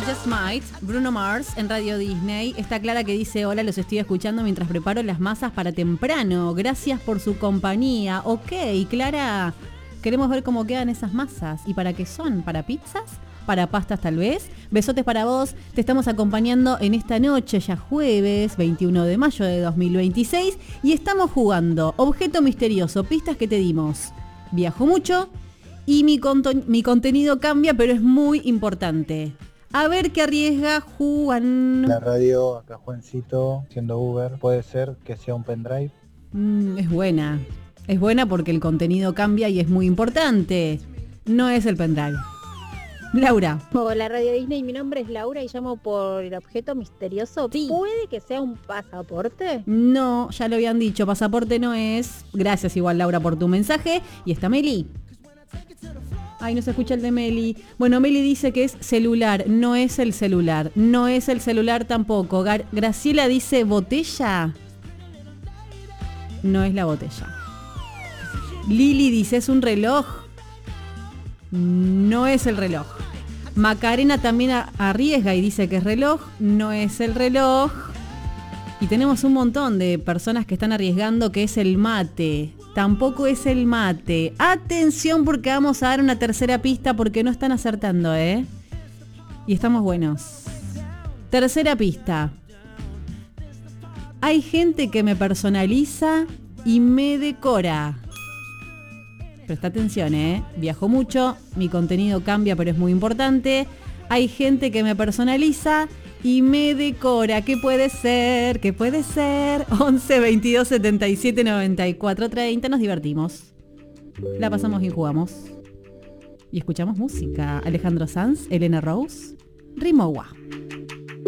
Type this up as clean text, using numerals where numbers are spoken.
Just Might, Bruno Mars en Radio Disney. Está Clara que dice: hola, los estoy escuchando mientras preparo las masas para temprano. Gracias por su compañía. Ok, Clara, queremos ver cómo quedan esas masas. ¿Y para qué son? ¿Para pizzas? ¿Para pastas tal vez? Besotes para vos. Te estamos acompañando en esta noche, ya jueves 21 de mayo de 2026. Y estamos jugando Objeto Misterioso, pistas que te dimos. Viajo mucho y mi contenido cambia, pero es muy importante. A ver qué arriesga Juan. La radio, acá Juancito, siendo Uber, puede ser que sea un pendrive. Es buena. Es buena porque el contenido cambia y es muy importante. No es el pendrive. Laura. Hola Radio Disney, mi nombre es Laura y llamo por el objeto misterioso. Sí. ¿Puede que sea un pasaporte? No, ya lo habían dicho, pasaporte no es. Gracias igual Laura por tu mensaje. Y está Meli. Ay, no se escucha el de Meli. Bueno, Meli dice que es celular, no es el celular. No es el celular tampoco. Graciela dice botella. No es la botella. Lili dice es un reloj. No es el reloj. Macarena también arriesga y dice que es reloj. No es el reloj. Y tenemos un montón de personas que están arriesgando que es el mate. Tampoco es el mate. Atención porque vamos a dar una tercera pista porque no están acertando, ¿eh? Y estamos buenos. Tercera pista. Hay gente que me personaliza y me decora. Presta atención, ¿eh? Viajo mucho, mi contenido cambia, pero es muy importante. Hay gente que me personaliza y me decora. ¿Qué puede ser? ¿Qué puede ser? 11 22 77 94 30. Nos divertimos. La pasamos y jugamos. Y escuchamos música. Alejandro Sanz, Elena Rose, Rimowa.